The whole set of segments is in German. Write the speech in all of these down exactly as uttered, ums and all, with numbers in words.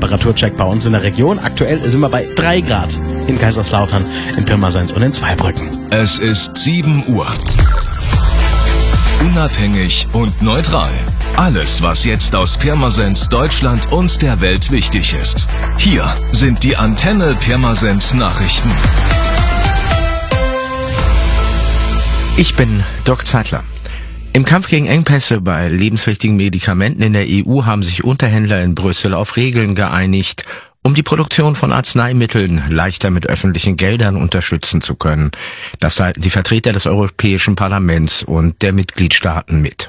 Temperaturcheck bei uns in der Region. Aktuell sind wir bei drei Grad in Kaiserslautern, in Pirmasens und in Zweibrücken. Es ist sieben Uhr. Unabhängig und neutral. Alles, was jetzt aus Pirmasens, Deutschland und der Welt wichtig ist. Hier sind die Antenne Pirmasens Nachrichten. Ich bin Doc Zeitler. Im Kampf gegen Engpässe bei lebenswichtigen Medikamenten in der E U haben sich Unterhändler in Brüssel auf Regeln geeinigt, um die Produktion von Arzneimitteln leichter mit öffentlichen Geldern unterstützen zu können. Das teilten die Vertreter des Europäischen Parlaments und der Mitgliedstaaten mit.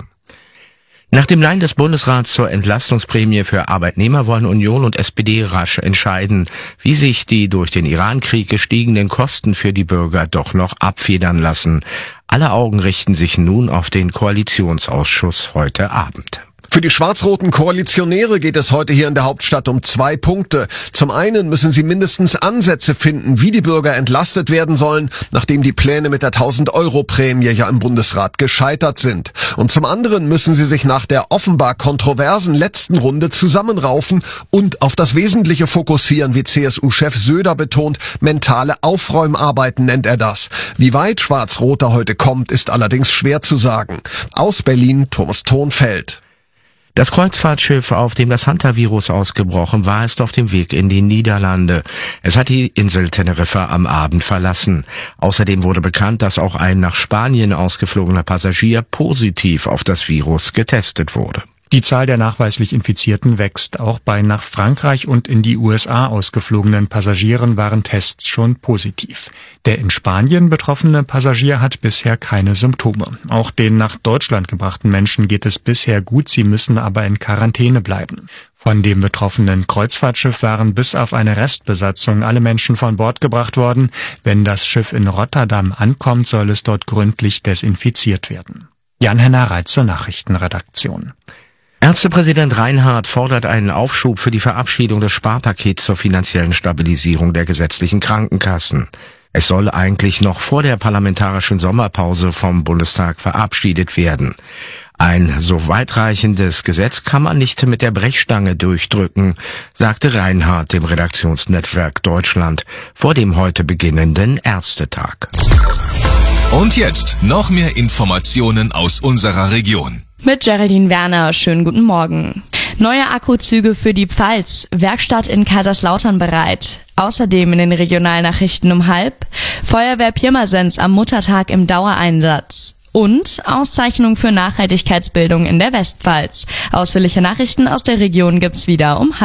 Nach dem Nein des Bundesrats zur Entlastungsprämie für Arbeitnehmer wollen Union und S P D rasch entscheiden, wie sich die durch den Iran-Krieg gestiegenen Kosten für die Bürger doch noch abfedern lassen. Alle Augen richten sich nun auf den Koalitionsausschuss heute Abend. Für die schwarz-roten Koalitionäre geht es heute hier in der Hauptstadt um zwei Punkte. Zum einen müssen sie mindestens Ansätze finden, wie die Bürger entlastet werden sollen, nachdem die Pläne mit der tausend-Euro-Prämie ja im Bundesrat gescheitert sind. Und zum anderen müssen sie sich nach der offenbar kontroversen letzten Runde zusammenraufen und auf das Wesentliche fokussieren, wie C S U-Chef Söder betont. Mentale Aufräumarbeiten nennt er das. Wie weit Schwarz-Roter heute kommt, ist allerdings schwer zu sagen. Aus Berlin, Thomas Thonfeld. Das Kreuzfahrtschiff, auf dem das Hunter-Virus ausgebrochen war, ist auf dem Weg in die Niederlande. Es hat die Insel Teneriffa am Abend verlassen. Außerdem wurde bekannt, dass auch ein nach Spanien ausgeflogener Passagier positiv auf das Virus getestet wurde. Die Zahl der nachweislich Infizierten wächst. Auch bei nach Frankreich und in die U S A ausgeflogenen Passagieren waren Tests schon positiv. Der in Spanien betroffene Passagier hat bisher keine Symptome. Auch den nach Deutschland gebrachten Menschen geht es bisher gut, sie müssen aber in Quarantäne bleiben. Von dem betroffenen Kreuzfahrtschiff waren bis auf eine Restbesatzung alle Menschen von Bord gebracht worden. Wenn das Schiff in Rotterdam ankommt, soll es dort gründlich desinfiziert werden. Jan-Henner Reitz zur Nachrichtenredaktion. Ärztepräsident Reinhardt fordert einen Aufschub für die Verabschiedung des Sparpakets zur finanziellen Stabilisierung der gesetzlichen Krankenkassen. Es soll eigentlich noch vor der parlamentarischen Sommerpause vom Bundestag verabschiedet werden. Ein so weitreichendes Gesetz kann man nicht mit der Brechstange durchdrücken, sagte Reinhardt dem Redaktionsnetzwerk Deutschland vor dem heute beginnenden Ärztetag. Und jetzt noch mehr Informationen aus unserer Region. Mit Geraldine Werner, schönen guten Morgen. Neue Akkuzüge für die Pfalz, Werkstatt in Kaiserslautern bereit. Außerdem in den Regionalnachrichten um halb, Feuerwehr Pirmasens am Muttertag im Dauereinsatz. Und Auszeichnung für Nachhaltigkeitsbildung in der Westpfalz. Ausführliche Nachrichten aus der Region gibt's wieder um halb.